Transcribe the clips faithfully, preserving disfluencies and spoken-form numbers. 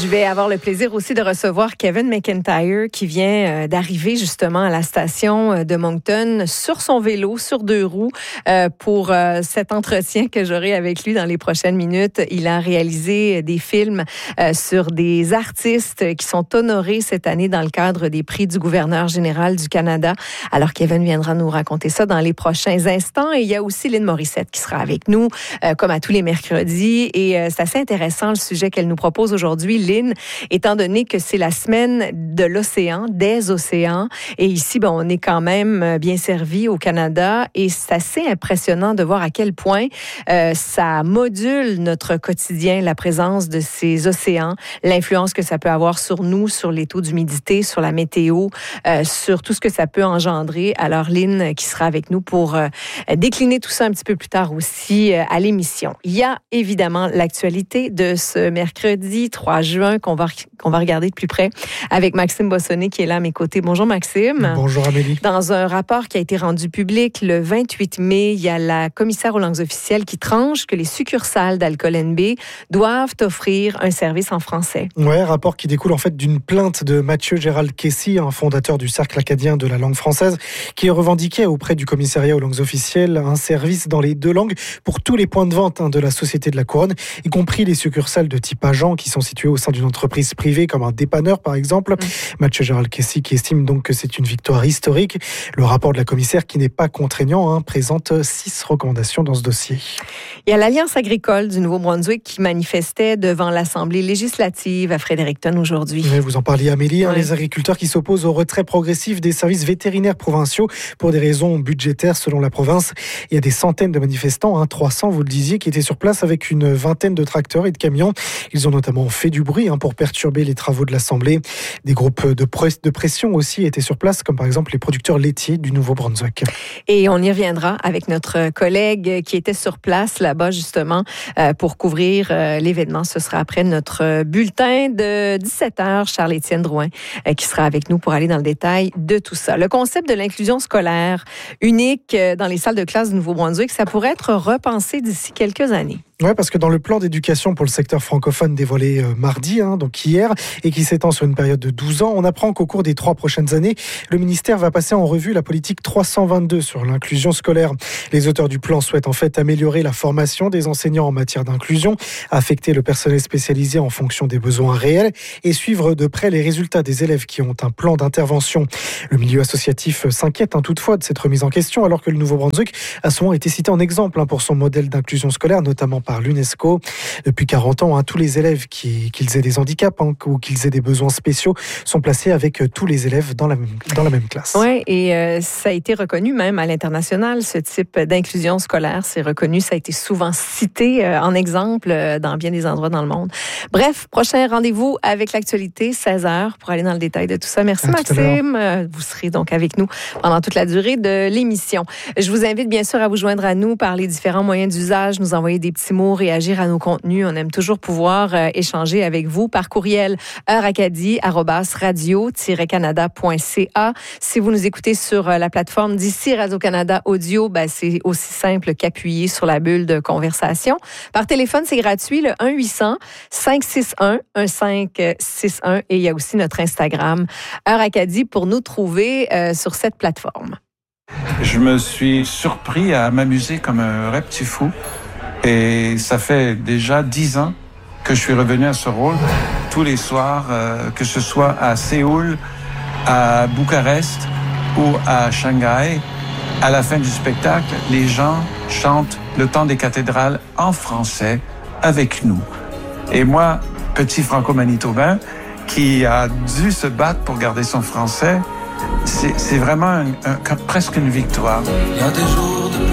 Je vais avoir le plaisir aussi de recevoir Kevin McIntyre qui vient euh, d'arriver justement à la station de Moncton sur son vélo, sur deux roues, euh, pour euh, cet entretien que j'aurai avec lui dans les prochaines minutes. Il a réalisé des films euh, sur des artistes qui sont honorés cette année dans le cadre des prix du gouverneur général du Canada. Alors Kevin viendra nous raconter ça dans les prochains instants. Et il y a aussi Lynn Morissette qui sera avec nous, euh, comme à tous les mercredis. Et euh, c'est assez intéressant le sujet qu'elle nous propose aujourd'hui, Lynn, étant donné que c'est la semaine de l'océan, des océans. Et ici, ben, on est quand même bien servi au Canada. Et c'est assez impressionnant de voir à quel point euh, ça module notre quotidien, la présence de ces océans, l'influence que ça peut avoir sur nous, sur les taux d'humidité, sur la météo, euh, sur tout ce que ça peut engendrer. Alors, Lynn qui sera avec nous pour euh, décliner tout ça un petit peu plus tard aussi euh, à l'émission. Il y a évidemment l'actualité de ce mercredi trois juin qu'on va, qu'on va regarder de plus près avec Maxime Bossonnet qui est là à mes côtés. Bonjour Maxime. Bonjour Amélie. Dans un rapport qui a été rendu public le vingt-huit mai, il y a la commissaire aux langues officielles qui tranche que les succursales d'Alcool N B doivent offrir un service en français. Ouais, rapport qui découle en fait d'une plainte de Mathieu Gérald Kessy, un fondateur du Cercle acadien de la langue française, qui revendiquait auprès du commissariat aux langues officielles un service dans les deux langues pour tous les points de vente hein, de la Société de la Couronne, y compris les succursales de type agent qui sont situées au sein d'une entreprise privée comme un dépanneur par exemple. Mmh. Mathieu Gérald Kessy qui estime donc que c'est une victoire historique. Le rapport de la commissaire qui n'est pas contraignant hein, présente six recommandations dans ce dossier. Il y a l'Alliance agricole du Nouveau-Brunswick qui manifestait devant l'Assemblée législative à Fredericton aujourd'hui. Oui, vous en parliez Amélie, hein, ouais. Les agriculteurs qui s'opposent au retrait progressif des services vétérinaires provinciaux pour des raisons budgétaires selon la province. Il y a des centaines de manifestants, hein, trois cents vous le disiez, qui étaient sur place avec une vingtaine de tracteurs et de camions. Ils ont notamment fait du bruit hein, pour perturber les travaux de l'Assemblée. Des groupes de, pres- de pression aussi étaient sur place, comme par exemple les producteurs laitiers du Nouveau-Brunswick. Et on y reviendra avec notre collègue qui était sur place là-bas justement euh, pour couvrir euh, l'événement. Ce sera après notre bulletin de dix-sept heures, Charles-Étienne Drouin euh, qui sera avec nous pour aller dans le détail de tout ça. Le concept de l'inclusion scolaire unique euh, dans les salles de classe du Nouveau-Brunswick, ça pourrait être repensé d'ici quelques années. Oui, parce que dans le plan d'éducation pour le secteur francophone dévoilé euh, mardi, hein, donc hier, et qui s'étend sur une période de douze ans, on apprend qu'au cours des trois prochaines années, le ministère va passer en revue la politique trois cent vingt-deux sur l'inclusion scolaire. Les auteurs du plan souhaitent en fait améliorer la formation des enseignants en matière d'inclusion, affecter le personnel spécialisé en fonction des besoins réels et suivre de près les résultats des élèves qui ont un plan d'intervention. Le milieu associatif s'inquiète hein, toutefois de cette remise en question, alors que le Nouveau-Brunswick a souvent été cité en exemple hein, pour son modèle d'inclusion scolaire, notamment par l'UNESCO. Depuis quarante ans, hein, tous les élèves, qui, qu'ils aient des handicaps hein, ou qu'ils aient des besoins spéciaux, sont placés avec tous les élèves dans la même, dans la même classe. Oui, et euh, ça a été reconnu même à l'international, ce type d'inclusion scolaire. C'est reconnu, ça a été souvent cité euh, en exemple euh, dans bien des endroits dans le monde. Bref, prochain rendez-vous avec l'actualité, seize heures, pour aller dans le détail de tout ça. Merci à Maxime. Euh, vous serez donc avec nous pendant toute la durée de l'émission. Je vous invite bien sûr à vous joindre à nous par les différents moyens d'usage, nous envoyer des petits mots, réagir à nos contenus. On aime toujours pouvoir euh, échanger avec vous par courriel heure-acadie arobase radio tiret canada point c a. Si vous nous écoutez sur euh, la plateforme d'ici Radio-Canada Audio, ben, c'est aussi simple qu'appuyer sur la bulle de conversation. Par téléphone, c'est gratuit, le un huit cents cinq six un un cinq six un. Et il y a aussi notre Instagram, Heure-Acadie, pour nous trouver euh, sur cette plateforme. Je me suis surpris à m'amuser comme un vrai petit fou. Et ça fait déjà dix ans que je suis revenu à ce rôle tous les soirs, euh, que ce soit à Séoul, à Bucarest ou à Shanghai. À la fin du spectacle, les gens chantent Le Temps des cathédrales en français avec nous. Et moi, petit franco-manitobain qui a dû se battre pour garder son français, c'est, c'est vraiment un, un, presque une victoire. Il y a des jours de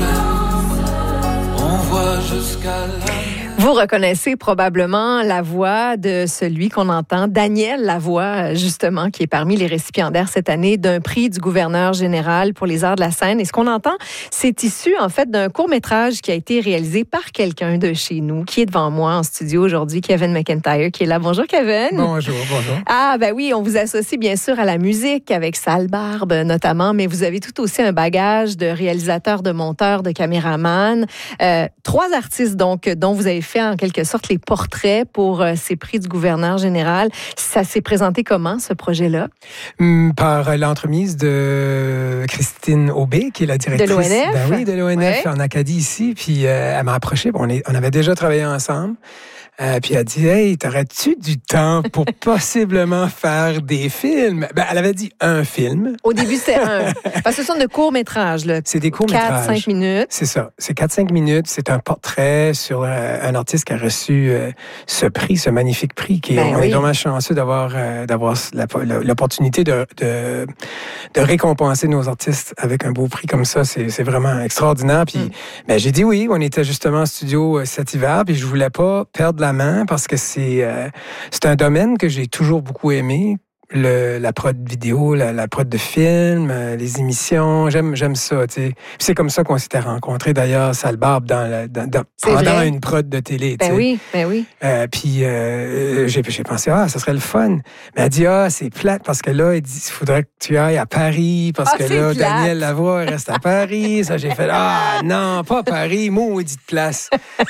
plaine, on voit jusqu'à la... Vous reconnaissez probablement la voix de celui qu'on entend, Daniel Lavoie, justement, qui est parmi les récipiendaires cette année d'un prix du gouverneur général pour les arts de la scène. Et ce qu'on entend, c'est issu, en fait, d'un court-métrage qui a été réalisé par quelqu'un de chez nous, qui est devant moi en studio aujourd'hui, Kevin McIntyre, qui est là. Bonjour, Kevin. Bonjour, bonjour. Ah, ben oui, on vous associe bien sûr à la musique, avec Sale Barbe, notamment, mais vous avez tout aussi un bagage de réalisateur, de monteur, de caméraman. Euh, trois artistes, donc, dont vous avez fait en quelque sorte les portraits pour euh, ces prix du gouverneur général. Ça s'est présenté comment, ce projet-là? Par l'entremise de Christine Aubé, qui est la directrice de l'O N F. Ben oui, de l'O N F ouais. en Acadie ici. Puis euh, elle m'a approché. On, est, on avait déjà travaillé ensemble. Euh, puis elle a dit, hey, t'aurais-tu du temps pour possiblement faire des films? Ben, elle avait dit un film. Au début, c'était un. Parce que ce sont de courts-métrages, là. C'est des courts-métrages. quatre à cinq minutes. C'est ça. C'est quatre à cinq minutes. C'est un portrait sur euh, un artiste qui a reçu euh, ce prix, ce magnifique prix, qui est, ben on oui. est vraiment chanceux d'avoir, euh, d'avoir la, l'opportunité de, de, de récompenser nos artistes avec un beau prix comme ça. C'est, c'est vraiment extraordinaire. Puis, mm. ben, j'ai dit oui. On était justement en studio cet hiver, puis je voulais pas perdre la main parce que c'est euh, c'est un domaine que j'ai toujours beaucoup aimé. Le, la prod vidéo, la, la prod de film, euh, les émissions, j'aime j'aime ça, tu sais. Puis c'est comme ça qu'on s'était rencontrés d'ailleurs, Salbarbe, dans, la, dans, dans pendant vrai. une prod de télé, tu sais. Ben oui, ben oui. Euh, puis euh, j'ai, j'ai pensé, ah, ça serait le fun. Mais elle dit, ah, c'est plate parce que là, il dit, il faudrait que tu ailles à Paris parce ah, que là, plate. Daniel Lavoie reste à Paris. Ça, j'ai fait, ah, non, pas Paris, maudite place.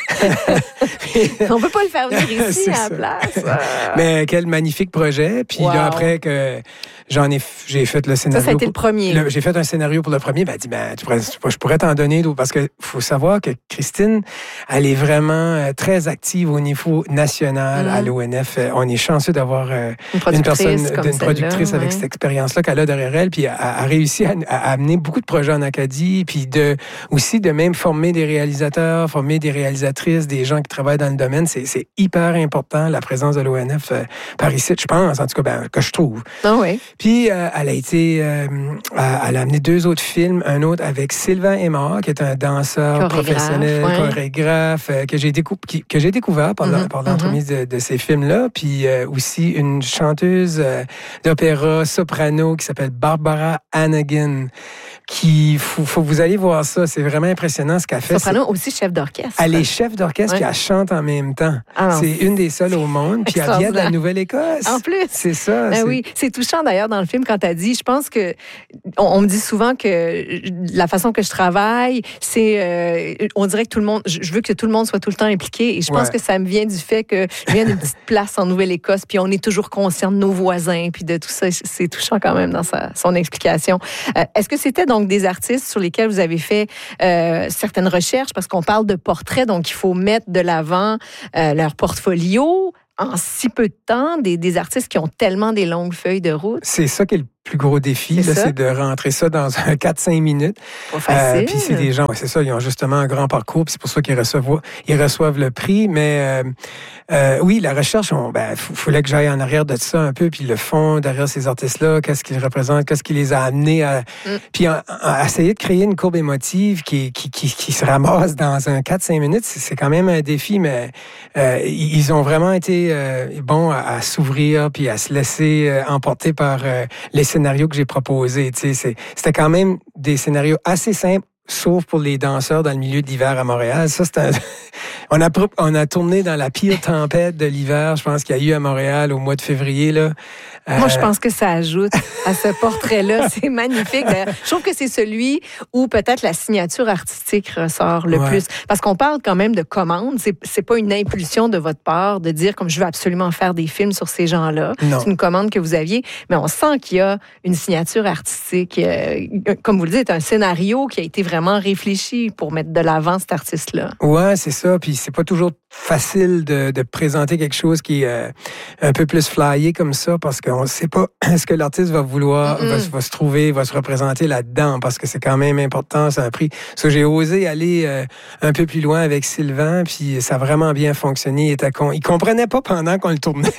On peut pas le faire venir ici à la place. Mais quel magnifique projet. Puis wow. là, après, que j'en ai, j'ai fait le scénario. Ça, ça a été le premier. Le, j'ai fait un scénario pour le premier. Ben, elle dit, ben, tu pourrais, je pourrais t'en donner d'autres. Parce que faut savoir que Christine, elle est vraiment très active au niveau national mmh. à l'O N F. On est chanceux d'avoir euh, une, une personne, une productrice avec ouais. cette expérience-là qu'elle a derrière elle. Puis elle a réussi à, à amener beaucoup de projets en Acadie. Puis de, aussi de même former des réalisateurs, former des réalisatrices, des gens qui travaillent dans le domaine. C'est, c'est hyper important, la présence de l'O N F euh, par ici, je pense. En tout cas, ben, que je trouve. Ah oui. Puis, euh, elle a été... Euh, elle a amené deux autres films. Un autre avec Sylvain Aymar, qui est un danseur professionnel, ouais. chorégraphe, euh, que, j'ai décou- qui, que j'ai découvert par, mm-hmm, par l'entremise mm-hmm. de, de ces films-là. Puis euh, aussi une chanteuse euh, d'opéra soprano qui s'appelle Barbara Hannigan. Qui, faut, faut vous allez voir ça, c'est vraiment impressionnant ce qu'elle fait. Soprano c'est... aussi chef d'orchestre. Elle est chef d'orchestre, ouais. puis elle chante en même temps. Ah c'est une des seules au monde, puis elle vient de la Nouvelle-Écosse. En plus. C'est ça. Ben c'est... oui, c'est touchant d'ailleurs dans le film quand elle dit, je pense que, on, on me dit souvent que la façon que je travaille, c'est, euh, on dirait que tout le monde, je veux que tout le monde soit tout le temps impliqué, et je pense ouais. que ça me vient du fait que je viens d'une petite place en Nouvelle-Écosse, puis on est toujours conscient de nos voisins, puis de tout ça. C'est touchant quand même dans sa, son explication. Euh, est-ce que c'était donc des artistes sur lesquels vous avez fait euh, certaines recherches, parce qu'on parle de portraits, donc il faut mettre de l'avant euh, leur portfolio en si peu de temps, des, des artistes qui ont tellement des longues feuilles de route? C'est ça qui est le plus gros défi, c'est, là, c'est de rentrer ça dans un quatre à cinq minutes. Pas facile. Euh, puis c'est des gens, ouais, c'est ça, ils ont justement un grand parcours, puis c'est pour ça qu'ils reçoivent, ils reçoivent le prix. Mais euh, euh, oui, la recherche, il ben, fallait que j'aille en arrière de ça un peu, puis le fond derrière ces artistes-là, qu'est-ce qu'ils représentent, qu'est-ce qui les a amenés à... Mm. Puis à, à essayer de créer une courbe émotive qui, qui, qui, qui se ramasse dans un quatre à cinq minutes, c'est, c'est quand même un défi, mais euh, ils ont vraiment été euh, bons à, à s'ouvrir, puis à se laisser euh, emporter par euh, les scénarios que j'ai proposés. Tu sais, c'est, c'était quand même des scénarios assez simples, sauf pour les danseurs dans le milieu de l'hiver à Montréal. Ça, c'est un... on, a, on a tourné dans la pire tempête de l'hiver, je pense qu'il y a eu à Montréal au mois de février. Là. Moi, je pense que ça ajoute à ce portrait-là. C'est magnifique. D'ailleurs, je trouve que c'est celui où peut-être la signature artistique ressort le ouais. plus. Parce qu'on parle quand même de commande. C'est, c'est pas une impulsion de votre part de dire comme je veux absolument faire des films sur ces gens-là. Non. C'est une commande que vous aviez. Mais on sent qu'il y a une signature artistique. Euh, comme vous le dites, un scénario qui a été vraiment réfléchi pour mettre de l'avant cet artiste-là. Ouais, c'est ça. Puis c'est pas toujours facile de, de présenter quelque chose qui est euh, un peu plus flyé comme ça parce qu'on ne sait pas ce que l'artiste va vouloir, va, va se trouver, va se représenter là-dedans parce que c'est quand même important, c'est un prix. Parce que j'ai osé aller euh, un peu plus loin avec Sylvain, puis ça a vraiment bien fonctionné. Il était con... il comprenait pas pendant qu'on le tournait.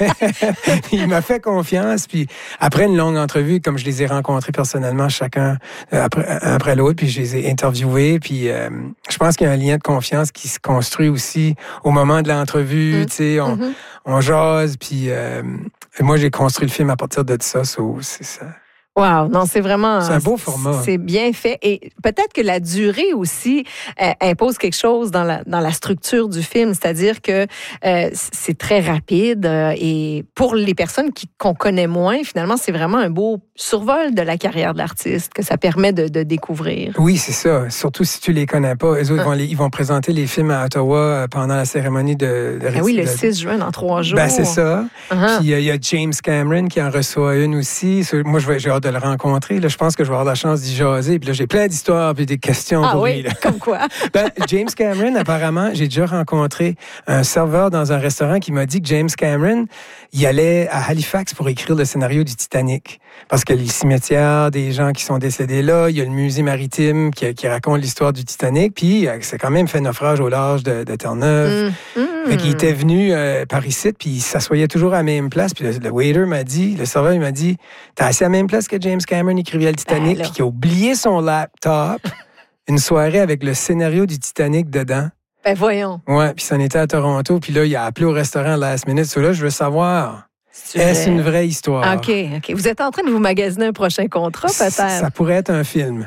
Il m'a fait confiance, puis après une longue entrevue, comme je les ai rencontrés personnellement chacun euh, après, après l'autre, puis je les ai interviewés, puis euh, je pense qu'il y a un lien de confiance qui se construit aussi au moment de l'entrevue, mmh. tu sais, on, mmh. on jase, puis euh, moi, j'ai construit le film à partir de ça, so, c'est ça. Wow, non, c'est vraiment... C'est un beau format. C'est bien fait. Et peut-être que la durée aussi euh, impose quelque chose dans la, dans la structure du film, c'est-à-dire que euh, c'est très rapide euh, et pour les personnes qui, qu'on connaît moins, finalement, c'est vraiment un beau survol de la carrière de l'artiste que ça permet de, de découvrir. Oui, c'est ça. Surtout si tu les connais pas. Eux autres, Ah. vont les, ils vont présenter les films à Ottawa pendant la cérémonie de... de Ah oui, le de, six juin, dans trois jours. Ben, c'est ça. Uh-huh. Puis il y, y a James Cameron qui en reçoit une aussi. Moi, je vais, j'ai hâte de le rencontrer. Là, je pense que je vais avoir la chance d'y jaser. Puis là, j'ai plein d'histoires puis des questions Ah pour oui, lui. Là. comme quoi? Ben, James Cameron, apparemment, j'ai déjà rencontré un serveur dans un restaurant qui m'a dit que James Cameron, il allait à Halifax pour écrire le scénario du Titanic. Parce que les cimetières des gens qui sont décédés là, il y a le musée maritime qui, qui raconte l'histoire du Titanic, puis euh, c'est quand même fait naufrage au large de, de Terre-Neuve. Mm. Mm. Fait qu'il était venu euh, par ici, puis il s'assoyait toujours à la même place. Puis le, le waiter m'a dit, le serveur, il m'a dit, t'es assis à la même place que James Cameron écrivait le Titanic, Ben, puis qu'il a oublié son laptop, une soirée avec le scénario du Titanic dedans. Ben voyons. Ouais, puis ça en était à Toronto, puis là, il a appelé au restaurant last minute. So là, je veux savoir, C'est est-ce vrai. une vraie histoire? OK, OK. Vous êtes en train de vous magasiner un prochain contrat, peut-être? Ça pourrait être un film.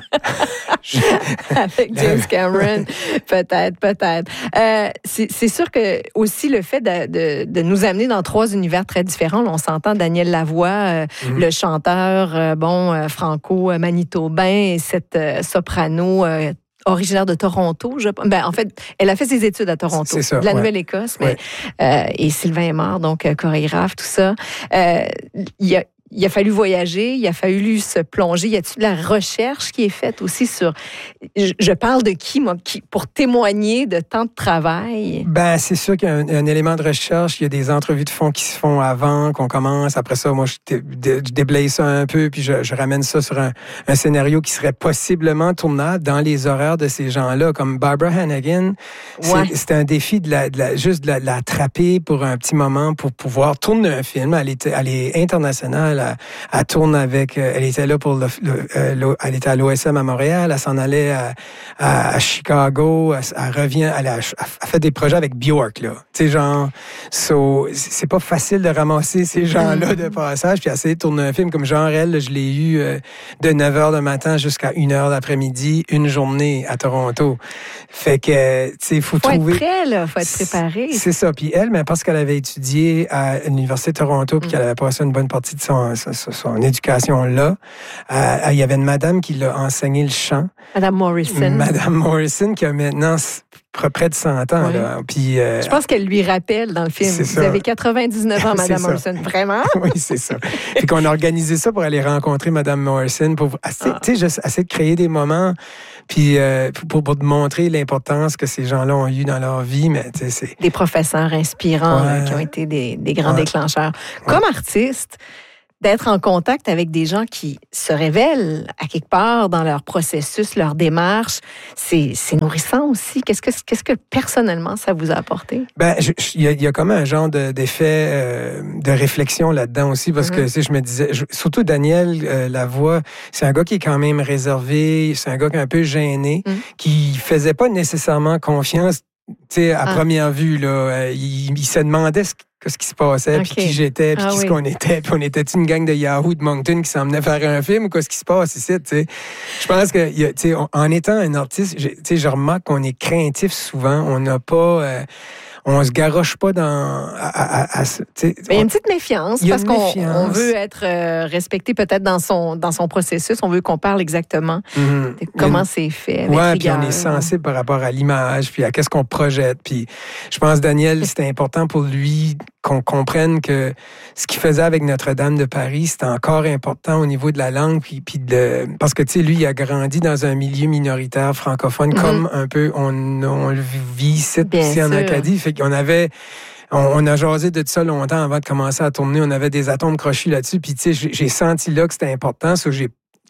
Avec James Cameron, peut-être, peut-être. Euh, c'est, c'est sûr que aussi le fait de, de, de nous amener dans trois univers très différents, là, on s'entend Daniel Lavoie, euh, mm-hmm. le chanteur, euh, bon, euh, franco-manitobain, et cette euh, soprano euh, originaire de Toronto. Je, ben, en fait, elle a fait ses études à Toronto, c'est ça, de la ouais. Nouvelle-Écosse, mais, ouais. euh, et Sylvain Aymar, donc euh, chorégraphe, tout ça. Euh, il y a Il a fallu voyager, il a fallu se plonger. Y a-t-il de la recherche qui est faite aussi sur... Je, je parle de qui, moi, qui, pour témoigner de tant de travail? Ben, c'est sûr qu'il y a un, un élément de recherche. Il y a des entrevues de fond qui se font avant qu'on commence. Après ça, moi, je, dé, je déblaye ça un peu, puis je, je ramène ça sur un, un scénario qui serait possiblement tournable dans les horaires de ces gens-là. Comme Barbara Hannigan, ouais. c'est, c'était un défi de la, de la, juste de la, de la attraper pour un petit moment pour pouvoir tourner un film. Elle est, elle est internationale. Elle, elle tourne avec... Elle était là pour... Le, le, le, elle était à l'O S M à Montréal. Elle s'en allait à, à, à Chicago. Elle, elle revient... Elle a, elle fait des projets avec Bjork, là. Tu sais, genre... So, c'est pas facile de ramasser ces gens-là de passage puis essayer de tourner un film comme genre elle. Là, je l'ai eu euh, de neuf heures le matin jusqu'à une heure l'après-midi, une journée à Toronto. Fait que, tu sais, il faut, faut trouver... Faut être prêt, là. Faut être préparé. C'est, c'est ça. Puis elle, mais parce qu'elle avait étudié à l'Université de Toronto puis mm. qu'elle avait passé une bonne partie de son, son, son éducation là, euh, il y avait une madame qui l'a enseigné le chant. Madame Morrison. Madame Morrison, qui a maintenant près de cent ans. Oui. Là. Puis, euh, je pense qu'elle lui rappelle dans le film. C'est Vous ça. avez quatre-vingt-dix-neuf ans, Madame Morrison. Vraiment? Oui, c'est ça. Puis qu'on a organisé ça pour aller rencontrer Madame Morrison, pour essayer, ah. tu sais, essayer de créer des moments, puis euh, pour, pour montrer l'importance que ces gens-là ont eu dans leur vie. Mais, tu sais, c'est... Des professeurs inspirants ouais. là, qui ont été des, des grands ouais. déclencheurs. Comme ouais. artiste, d'être en contact avec des gens qui se révèlent à quelque part dans leur processus, leur démarche, c'est, c'est nourrissant aussi. Qu'est-ce que, qu'est-ce que personnellement ça vous a apporté? Ben, il y, y a comme un genre de, d'effet euh, de réflexion là-dedans aussi, parce mm-hmm. que tu sais, je me disais, je, surtout Daniel euh, Lavoie, c'est un gars qui est quand même réservé, c'est un gars qui est un peu gêné, mm-hmm. qui faisait pas nécessairement confiance, tu sais, à ah. première vue là, euh, il, il se demandait ce ce qui se passait, okay. puis qui j'étais, puis ah, qui oui. ce qu'on était, puis on était une gang de Yahoo de Moncton qui s'emmenait faire un film ou quoi ce qui se passe ici, tu sais. Je pense que, tu sais, en étant un artiste, tu sais, je remarque qu'on est craintif souvent, on n'a pas... Euh, on se garoche pas dans... À, à, à, Mais il y a une petite méfiance, parce qu'on méfiance. on veut être euh, respecté peut-être dans son, dans son processus. On veut qu'on parle exactement mm-hmm. de comment une... c'est fait. Oui, puis on est sensible par rapport à l'image, puis à qu'est-ce qu'on projette. Puis je pense, Daniel, c'était important pour lui qu'on comprenne que ce qu'il faisait avec Notre-Dame de Paris, c'était encore important au niveau de la langue, puis, puis de... Parce que, tu sais, lui, il a grandi dans un milieu minoritaire francophone, mm-hmm. comme un peu on, on le vit ici, ici en Acadie. Fait qu'on avait... On, on a jasé de ça longtemps avant de commencer à tourner. On avait des atomes crochus là-dessus. Puis, tu sais, j'ai, j'ai senti là que c'était important. So, j'ai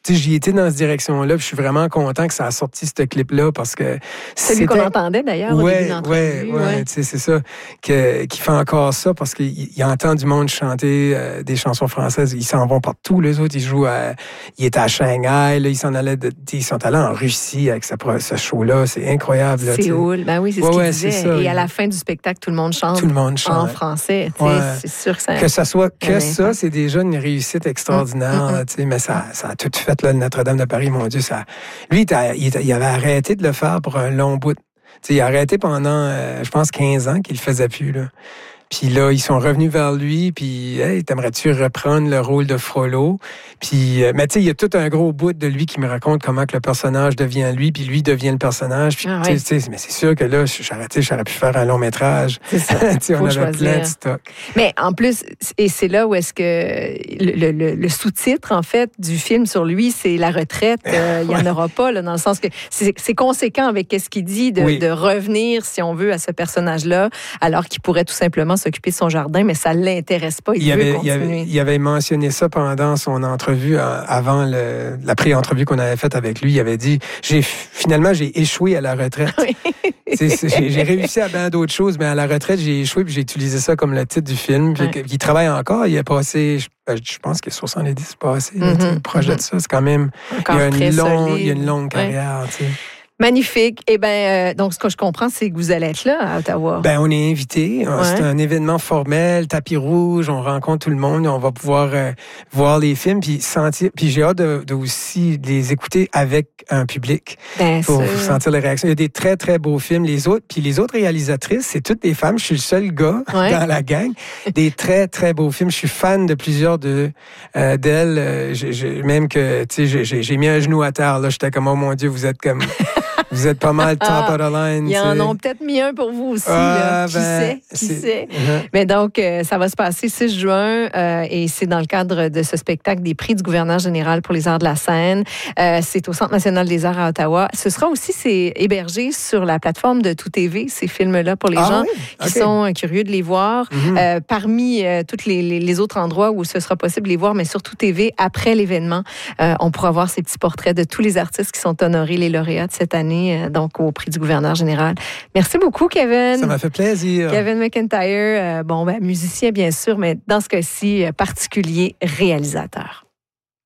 tu sais, j'y étais dans cette direction-là, puis je suis vraiment content que ça a sorti ce clip-là parce que celui qu'on entendait d'ailleurs ouais, au début de l'entrevue. Ouais, ouais, ouais. Tu sais, c'est ça que, qui fait encore ça parce qu'il il entend du monde chanter euh, des chansons françaises. Ils s'en vont partout. Les autres, ils jouent à, ils étaient à Shanghai, là, ils s'en allaient, de, ils sont allés en Russie avec ce, ce show-là. C'est incroyable. Là, Séoul, ben oui, c'est ouais, ce qu'il ouais, disait. Ça, et à la fin du spectacle, tout le monde chante. Tout le monde chante en français. Ouais. C'est sûr que ça. Que ça soit que ça, c'est déjà une réussite extraordinaire. Mmh, mmh. Là, mais ça, ça a tout fait là, Notre-Dame de Paris, mon Dieu, ça. Lui, il, il avait arrêté de le faire pour un long bout. T'sais, il a arrêté pendant, euh, je pense, quinze ans qu'il le faisait plus. Là. Puis là, ils sont revenus vers lui, puis hey, t'aimerais-tu reprendre le rôle de Frollo? Puis, euh, mais tu sais, il y a tout un gros bout de lui qui me raconte comment que le personnage devient lui, puis lui devient le personnage. Puis, ah, oui. Mais c'est sûr que là, j'aurais, j'aurais pu faire un long métrage. C'est ça. On avait choisir. plein de stock. Mais en plus, et c'est là où est-ce que le, le, le sous-titre, en fait, du film sur lui, c'est la retraite. Euh, il n'y en aura pas, là, dans le sens que c'est, c'est conséquent avec ce qu'il dit de, oui. de revenir, si on veut, à ce personnage-là, alors qu'il pourrait tout simplement s'occuper de son jardin, mais ça ne l'intéresse pas. Il, il, veut avait, continuer. Il, avait, il avait mentionné ça pendant son entrevue, avant le, la pré-entrevue qu'on avait faite avec lui. Il avait dit, j'ai, finalement, j'ai échoué à la retraite. Oui. c'est, c'est, j'ai, j'ai réussi à bien d'autres choses, mais à la retraite, j'ai échoué, puis j'ai utilisé ça comme le titre du film. Puis, ouais. Il travaille encore. Il a passé, je, je pense qu'il est soixante-dix passé, mm-hmm. proche mm-hmm. de ça. C'est quand même... Encore il, y a une longue, il y a une longue carrière, ouais. tu sais. Magnifique. Eh bien, euh, donc, ce que je comprends, c'est que vous allez être là à Ottawa. Ben, on est invités. Ouais. C'est un événement formel, tapis rouge, on rencontre tout le monde, on va pouvoir euh, voir les films, puis sentir. Puis j'ai hâte de, de aussi les écouter avec un public ben, pour sûr. sentir les réactions. Il y a des très, très beaux films. Les autres, puis les autres réalisatrices, c'est toutes des femmes. Je suis le seul gars ouais. dans la gang. Des très, très beaux films. Je suis fan de plusieurs de, euh, d'elles. Euh, j'ai, j'ai, même que, tu sais, j'ai, j'ai mis un genou à terre. Là, j'étais comme, oh mon Dieu, vous êtes comme... Vous êtes pas mal top ah, of the line. Ils en ont peut-être mis un pour vous aussi. Ah, là. Qui ben, sait? Qui c'est... sait? Uh-huh. Mais donc, euh, ça va se passer six juin euh, et c'est dans le cadre de ce spectacle des prix du gouverneur général pour les arts de la scène. Euh, c'est au Centre national des arts à Ottawa. Ce sera aussi c'est hébergé sur la plateforme de Tout T V, ces films-là, pour les ah, gens oui? qui okay. sont curieux de les voir. Mm-hmm. Euh, parmi euh, tous les, les, les autres endroits où ce sera possible de les voir, mais sur Tout T V, après l'événement, euh, on pourra voir ces petits portraits de tous les artistes qui sont honorés, les lauréats de cette année, euh, donc au prix du gouverneur général. Merci beaucoup, Kevin. Ça m'a fait plaisir. Kevin McIntyre, euh, bon, ben, musicien bien sûr, mais dans ce cas-ci, particulier réalisateur.